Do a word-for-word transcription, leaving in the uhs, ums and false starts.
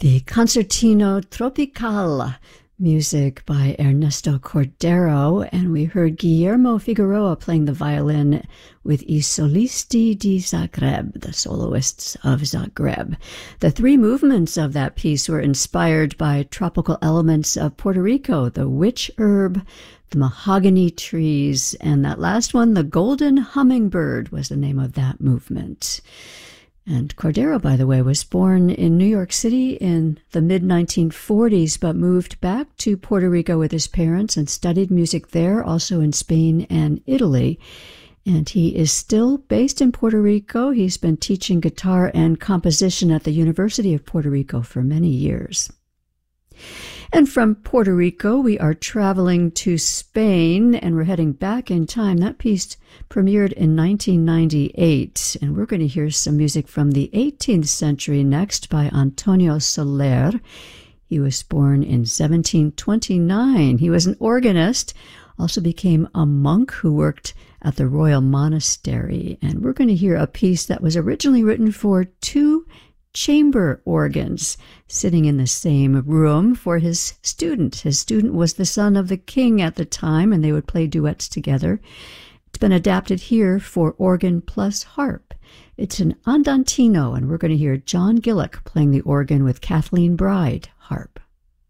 The Concertino Tropical, music by Ernesto Cordero, and we heard Guillermo Figueroa playing the violin with I Solisti di Zagreb, the soloists of Zagreb. The three movements of that piece were inspired by tropical elements of Puerto Rico, the witch herb, the mahogany trees, and that last one, the golden hummingbird, was the name of that movement. And Cordero, by the way, was born in New York City in the mid nineteen forties, but moved back to Puerto Rico with his parents and studied music there, also in Spain and Italy. And he is still based in Puerto Rico. He's been teaching guitar and composition at the University of Puerto Rico for many years. And from Puerto Rico, we are traveling to Spain, and we're heading back in time. That piece premiered in nineteen ninety-eight, and we're going to hear some music from the eighteenth century next by Antonio Soler. He was born in seventeen twenty-nine. He was an organist, also became a monk who worked at the Royal Monastery, and we're going to hear a piece that was originally written for two chamber organs sitting in the same room for his student. His student was the son of the king at the time, and they would play duets together. It's been adapted here for organ plus harp. It's an andantino, and we're going to hear John Gillick playing the organ with Kathleen Bride, harp.